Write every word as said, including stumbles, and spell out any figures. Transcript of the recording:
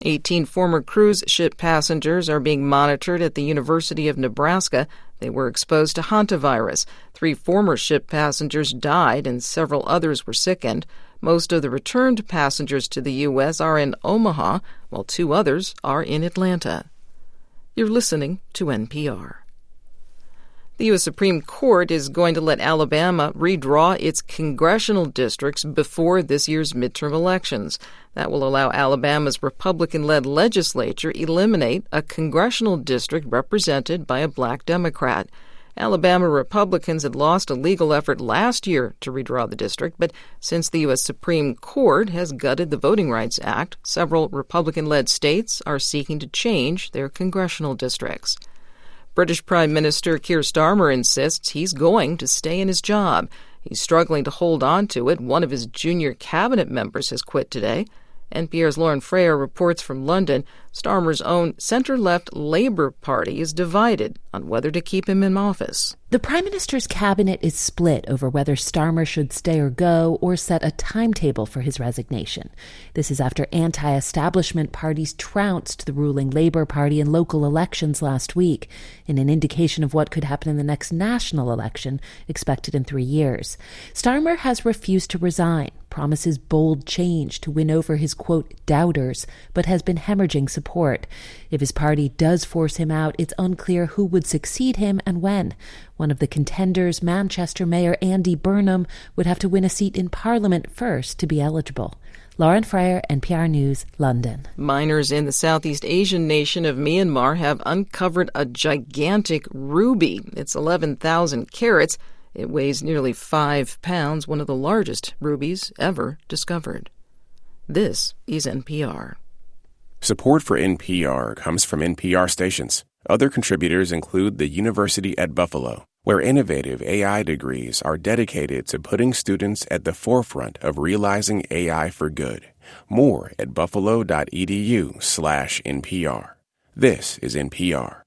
eighteen former cruise ship passengers are being monitored at the University of Nebraska. They were exposed to hantavirus. Three former ship passengers died and several others were sickened. Most of the returned passengers to the U S are in Omaha, while two others are in Atlanta. You're listening to N P R. The U S Supreme Court is going to let Alabama redraw its congressional districts before this year's midterm elections. That will allow Alabama's Republican-led legislature eliminate a congressional district represented by a black Democrat. Alabama Republicans had lost a legal effort last year to redraw the district, but since the U S Supreme Court has gutted the Voting Rights Act, several Republican-led states are seeking to change their congressional districts. British Prime Minister Keir Starmer insists he's going to stay in his job. He's struggling to hold on to it. One of his junior cabinet members has quit today. N P R's Lauren Freyer reports from London. Starmer's own centre-left Labour Party is divided on whether to keep him in office. The Prime Minister's cabinet is split over whether Starmer should stay or go, or set a timetable for his resignation. This is after anti-establishment parties trounced the ruling Labour Party in local elections last week, in an indication of what could happen in the next national election, expected in three years. Starmer has refused to resign, promises bold change to win over his, quote, doubters, but has been hemorrhaging support. If his party does force him out, it's unclear who would succeed him and when. One of the contenders, Manchester Mayor Andy Burnham, would have to win a seat in Parliament first to be eligible. Lauren Freyer, N P R News, London. Miners in the Southeast Asian nation of Myanmar have uncovered a gigantic ruby. It's eleven thousand carats. It weighs nearly five pounds, one of the largest rubies ever discovered. This is N P R. Support for N P R comes from N P R stations. Other contributors include the University at Buffalo, where innovative A I degrees are dedicated to putting students at the forefront of realizing A I for good. More at buffalo.edu slash NPR. This is N P R.